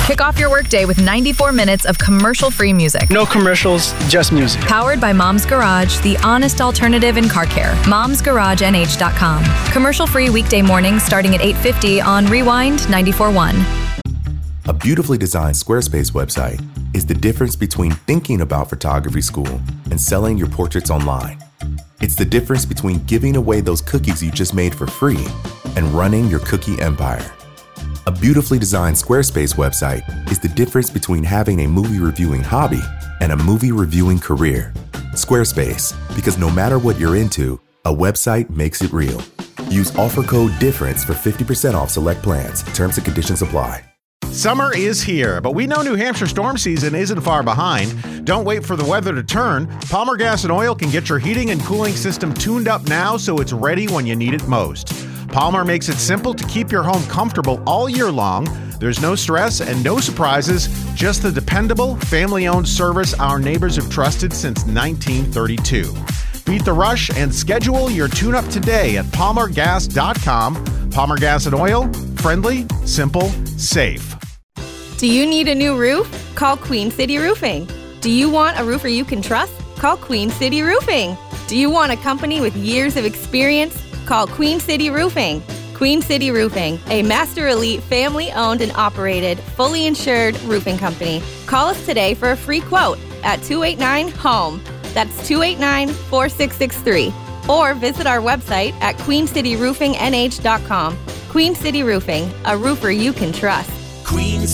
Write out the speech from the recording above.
Kick off your workday with 94 minutes of commercial-free music. No commercials, just music. Powered by Mom's Garage, the honest alternative in car care. Mom'sGarageNH.com. Commercial-free weekday mornings starting at 8:50 on Rewind 94.1. A beautifully designed Squarespace website is the difference between thinking about photography school and selling your portraits online. It's the difference between giving away those cookies you just made for free and running your cookie empire. A beautifully designed Squarespace website is the difference between having a movie reviewing hobby and a movie reviewing career. Squarespace, because no matter what you're into, a website makes it real. Use offer code DIFFERENCE for 50% off select plans. Terms and conditions apply. Summer is here, but we know New Hampshire storm season isn't far behind. Don't wait for the weather to turn. Palmer Gas and Oil can get your heating and cooling system tuned up now so it's ready when you need it most. Palmer makes it simple to keep your home comfortable all year long. There's no stress and no surprises, just the dependable, family-owned service our neighbors have trusted since 1932. Beat the rush and schedule your tune-up today at palmergas.com. Palmer Gas and Oil, friendly, simple, safe. Do you need a new roof? Call Queen City Roofing. Do you want a roofer you can trust? Call Queen City Roofing. Do you want a company with years of experience? Call Queen City Roofing. Queen City Roofing, a Master Elite family-owned and operated, fully insured roofing company. Call us today for a free quote at 289-HOME. That's 289-4663. Or visit our website at queencityroofingnH.com. Queen City Roofing, a roofer you can trust.